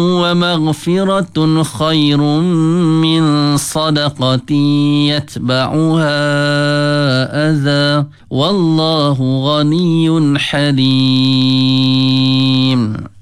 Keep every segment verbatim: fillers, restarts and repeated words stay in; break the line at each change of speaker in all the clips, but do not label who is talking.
ومغفرة خير من صدقة يتبعها أذى والله غني حليم.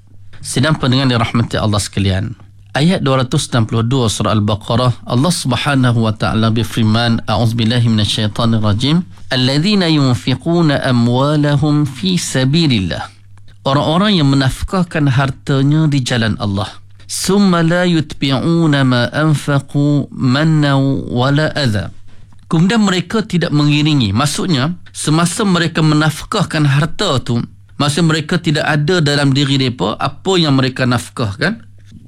Sidang pendengar dirahmati Allah sekalian, ayat dua ratus enam puluh dua surah Al-Baqarah, Allah Subhanahu wa taala berfirman, a'udzubillahi minasyaitonir rajim, alladzina yunfiquna amwalahum fi sabilillah, orang-orang yang menafkahkan hartanya di jalan Allah, summa la yutbi'una ma anfaqu mannaw wala adha, kemudian mereka tidak mengiringi, maksudnya semasa mereka menafkahkan harta tu, maksud mereka tidak ada dalam diri mereka apa yang mereka nafkahkan.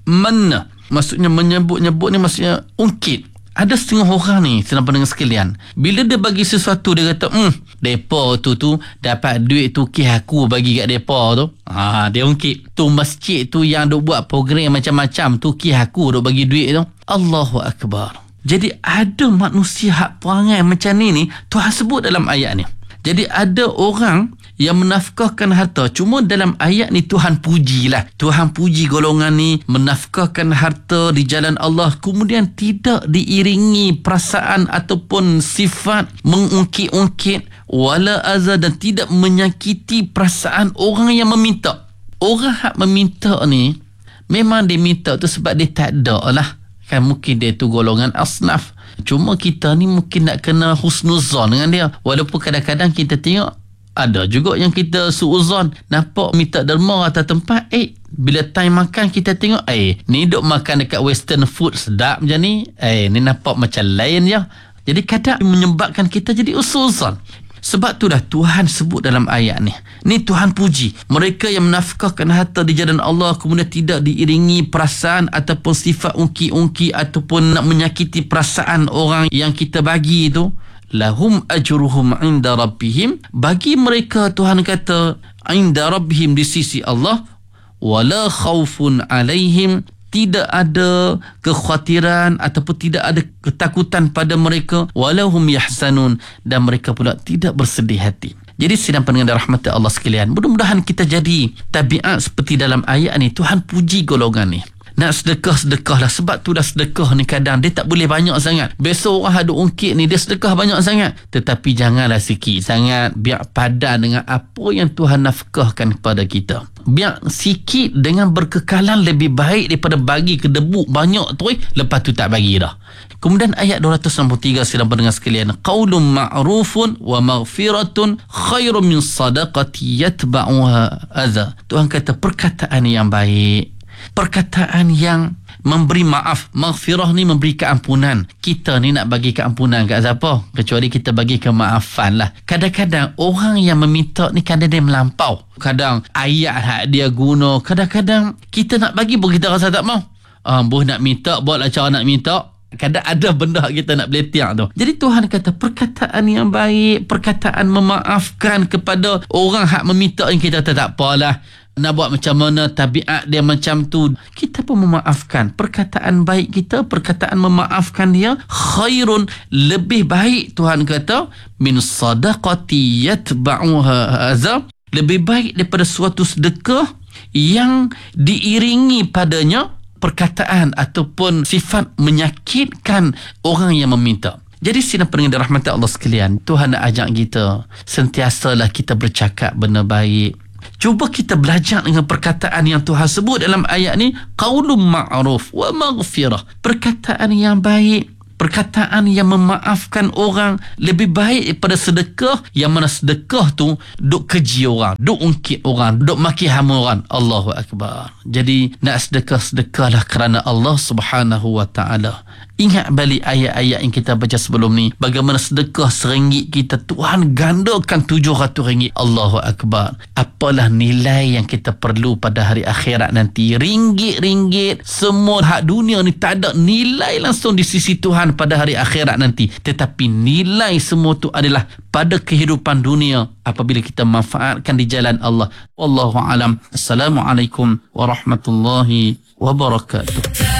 Mana maksudnya menyebut-nyebut ni maksudnya ungkit. Ada setengah orang ni, senang pendengar sekalian, bila dia bagi sesuatu, dia kata hmm, depa tu tu dapat duit tu kih aku bagi kat depa tu, ha, dia ungkit. Tu masjid tu yang duk buat program macam-macam tu kih aku duk bagi duit tu. Allahu Akbar. Jadi ada manusia hak perangai macam ni ni Tuhan sebut dalam ayat ni. Jadi ada orang yang menafkahkan harta. Cuma dalam ayat ni Tuhan pujilah. Tuhan puji golongan ni menafkahkan harta di jalan Allah, kemudian tidak diiringi perasaan ataupun sifat mengungkit-ungkit wala azza, dan tidak menyakiti perasaan orang yang meminta. Orang hak meminta ni memang dia minta tu sebab dia tak ada lah. Kan mungkin dia tu golongan asnaf. Cuma kita ni mungkin nak kena husnuzon dengan dia. Walaupun kadang-kadang kita tengok ada juga yang kita suuzon, nampak minta derma atas tempat, eh bila time makan kita tengok, eh ni duk makan dekat western food sedap macam ni, eh ni nampak macam lain je. Jadi kadang menyebabkan kita jadi usuzon. Sebab itulah Tuhan sebut dalam ayat ni. Ni Tuhan puji mereka yang menafkahkan harta di jalan Allah, kemudian tidak diiringi perasaan ataupun sifat ungki-ungki ataupun nak menyakiti perasaan orang yang kita bagi itu. Lahum ajruhum inda rabbihim, bagi mereka Tuhan kata inda rabbihim, di sisi Allah, wala khaufun alaihim, tidak ada kekhawatiran ataupun tidak ada ketakutan pada mereka, walahum yahzanun, dan mereka pula tidak bersedih hati. Jadi sidang pendengar rahmat Allah sekalian, mudah-mudahan kita jadi tabiat seperti dalam ayat ni. Tuhan puji golongan ni. Nak sedekah-sedekah lah. Sebab tu dah sedekah ni kadang dia tak boleh banyak sangat. Besok orang ada ungkit ni, dia sedekah banyak sangat. Tetapi janganlah sikit sangat. Biar padan dengan apa yang Tuhan nafkahkan kepada kita. Biar sikit dengan berkekalan lebih baik daripada bagi ke debu banyak tu, eh, lepas tu tak bagi dah. Kemudian ayat dua ratus enam puluh tiga silam pendengar sekalian, qaulun ma'rufun wa maghfiratun khairun min sadaqati yatba'uha adha. Tuhan kata perkataan yang baik, perkataan yang memberi maaf. Maghfirah ni memberi keampunan. Kita ni nak bagi keampunan kat siapa? Kecuali kita bagi kemaafan lah. Kadang-kadang orang yang meminta ni kadang dia melampau. Kadang ayat hak dia guna. Kadang-kadang kita nak bagi pun kita rasa tak mau. Ah, boh nak minta, buatlah cara nak minta. Kadang ada benda kita nak beletiak tu. Jadi Tuhan kata perkataan yang baik, perkataan memaafkan kepada orang hak meminta yang kita kata tak apalah, nak buat macam mana, tabiat dia macam tu, kita pun memaafkan. Perkataan baik kita, perkataan memaafkan dia, khairun, lebih baik Tuhan kata, min sadaqati yatba'uha azab, lebih baik daripada suatu sedekah yang diiringi padanya perkataan ataupun sifat menyakitkan orang yang meminta. Jadi sidang pendengar rahmat Allah sekalian, Tuhan nak ajak kita sentiasalah kita bercakap benda baik. Cuba kita belajar dengan perkataan yang Tuhan sebut dalam ayat ni, qaulun ma'ruf wa maghfirah, perkataan yang baik, perkataan yang memaafkan orang lebih baik daripada sedekah yang mana sedekah tu duk keji orang, duk ungkit orang, duk maki hama orang. Allahu Akbar. Jadi nak sedekah-sedekahlah kerana Allah Subhanahu wa taala. Ingat balik ayat-ayat yang kita baca sebelum ni, bagaimana sedekah seringgit kita Tuhan gandakan tujuh ratus ringgit. Allahu Akbar. Apalah nilai yang kita perlu pada hari akhirat nanti. Ringgit-ringgit semua hak dunia ni tak ada nilai langsung di sisi Tuhan pada hari akhirat nanti. Tetapi nilai semua tu adalah pada kehidupan dunia apabila kita manfaatkan di jalan Allah. Wallahu alam. Assalamualaikum warahmatullahi wabarakatuh.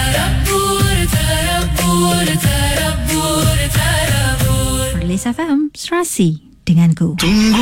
Perlis F M, Serasi denganku.
Tunggu